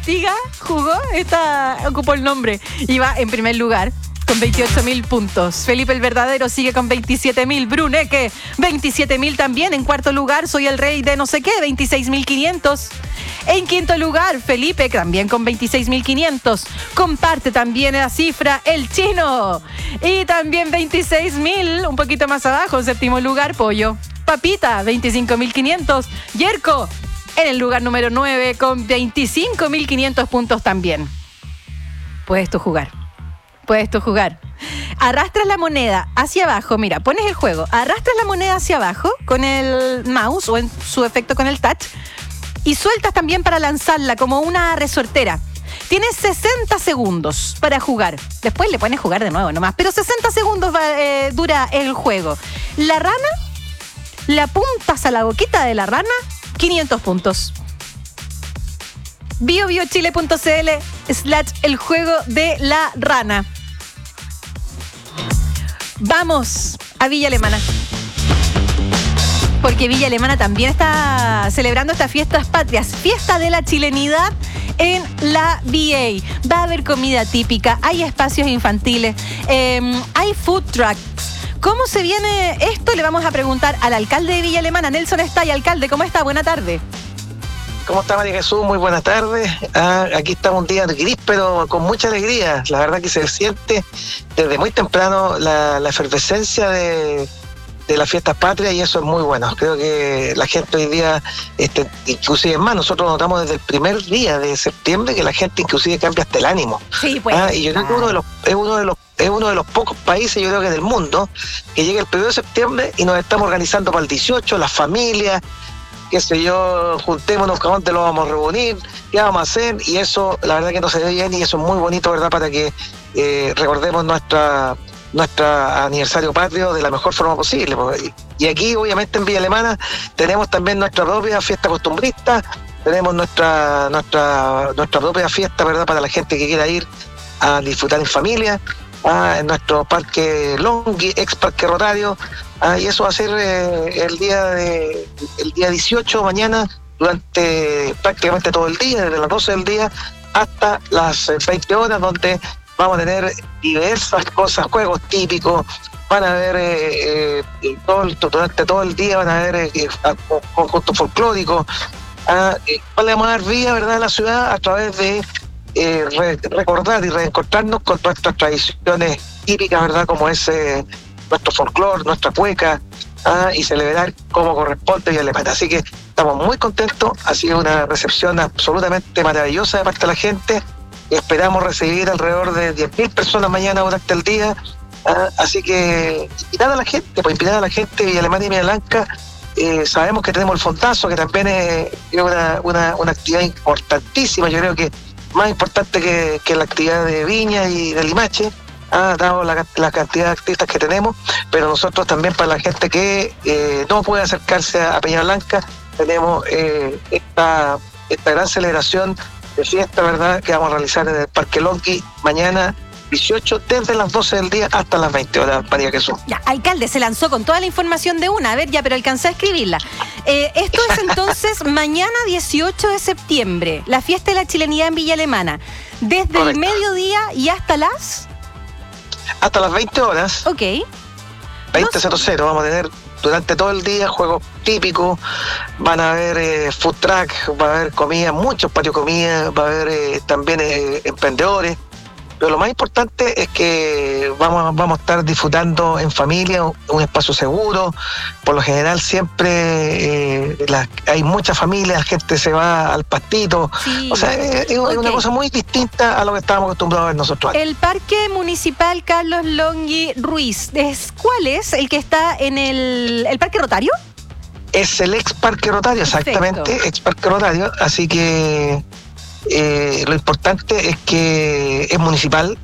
Postiga jugó, ocupó el nombre. Iba en primer lugar con 28.000 puntos. Felipe el Verdadero sigue con 27.000. Bruneque, 27.000 también. En cuarto lugar, Soy el Rey de no sé qué, 26.500. En quinto lugar, Felipe, también con 26.500. Comparte también la cifra El Chino. Y también 26.000, un poquito más abajo, en séptimo lugar, Pollo. Papita, 25.500. Yerko, en el lugar número 9, con 25.500 puntos también. Puedes tú jugar. Arrastras la moneda hacia abajo. Mira, pones el juego. Arrastras la moneda hacia abajo con el mouse o en su efecto con el touch. Y sueltas también para lanzarla como una resortera. Tienes 60 segundos para jugar. Después le pones jugar de nuevo nomás. Pero 60 segundos dura el juego. La rana, le apuntas a la boquita de la rana, 500 puntos. biobiochile.cl/el juego de la rana. Vamos a Villa Alemana. Porque Villa Alemana también está celebrando estas fiestas patrias. Fiesta de la chilenidad en la VA. Va a haber comida típica, hay espacios infantiles, hay food trucks. ¿Cómo se viene esto? Le vamos a preguntar al alcalde de Villa Alemana, Nelson Estay. Alcalde, ¿cómo está? Buena tarde. ¿Cómo está, María Jesús? Muy buenas tardes. Aquí estamos un día gris, pero con mucha alegría. La verdad que se siente desde muy temprano la efervescencia de las fiestas patrias y eso es muy bueno. Creo que la gente hoy día, inclusive más, nosotros notamos desde el primer día de septiembre que la gente inclusive cambia hasta el ánimo. Sí, pues. Y yo creo que es uno de los pocos países, yo creo que del mundo, que llega el 1 de septiembre y nos estamos organizando para el 18, las familias, qué sé yo, juntémonos, ¿a dónde lo vamos a reunir? ¿Qué vamos a hacer? Y eso, la verdad que nos se ve bien y eso es muy bonito, ¿verdad? Para que recordemos nuestro aniversario patrio de la mejor forma posible. Y aquí, obviamente, en Villa Alemana, tenemos también nuestra propia fiesta costumbrista, tenemos nuestra propia fiesta, ¿verdad? Para la gente que quiera ir a disfrutar en familia, en nuestro parque Longhi, ex parque Rotario, y eso va a ser el día 18, mañana, durante prácticamente todo el día, desde las 12 del día hasta las 20 horas, donde vamos a tener diversas cosas, juegos típicos, van a haber durante todo el día, van a haber conjuntos folclóricos, le vamos a dar vida, ¿verdad?, a la ciudad a través de recordar y reencontrarnos con nuestras tradiciones típicas, ¿verdad?, como es nuestro folclore, nuestra cueca, y celebrar como corresponde Villa Alemana. Así que estamos muy contentos, ha sido una recepción absolutamente maravillosa de parte de la gente. Esperamos recibir alrededor de 10.000 personas mañana durante el día. Así que invitar a la gente Villa Alemana y Villa Blanca. Sabemos que tenemos el Fondazo, que también es una actividad importantísima. Yo creo que más importante que la actividad de Viña y de Limache, dado la cantidad de artistas que tenemos. Pero nosotros también, para la gente que no puede acercarse a Peña Blanca, tenemos esta gran celebración de fiesta, ¿verdad?, que vamos a realizar en el Parque Longhi mañana 18, desde las 12 del día hasta las 20 horas, María Jesús. Ya, alcalde, se lanzó con toda la información de una. A ver, ya, pero alcancé a escribirla. Esto es entonces mañana 18 de septiembre, la fiesta de la chilenidad en Villa Alemana. Desde Correcto. El mediodía y hasta las 20 horas. Ok. 20:00. Vamos a tener durante todo el día juegos típicos, van a haber food truck, va a haber comida, muchos patios de comida, va a haber también emprendedores. Pero lo más importante es que vamos a estar disfrutando en familia, un espacio seguro. Por lo general siempre hay muchas familias, la gente se va al pastito. Sí. O sea, es una cosa muy distinta a lo que estábamos acostumbrados a ver nosotros. El Parque Municipal Carlos Longhi Ruiz, ¿cuál es el que está en el Parque Rotario? Es el ex Parque Rotario, exactamente. Perfecto. Ex Parque Rotario, así que lo importante es que es municipal,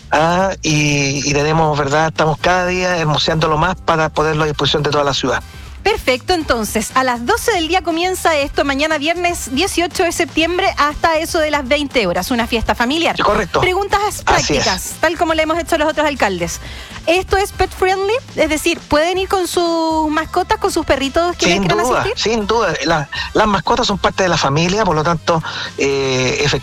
y tenemos, ¿verdad?, estamos cada día hermoseándolo más para ponerlo a disposición de toda la ciudad. Perfecto, entonces, a las 12 del día comienza esto, mañana viernes 18 de septiembre hasta eso de las 20 horas, una fiesta familiar. Correcto. Preguntas prácticas, tal como le hemos hecho a los otros alcaldes. ¿Esto es pet friendly? Es decir, ¿pueden ir con sus mascotas, con sus perritos que quieran asistir? Sin duda, las mascotas son parte de la familia, por lo tanto, efectivamente,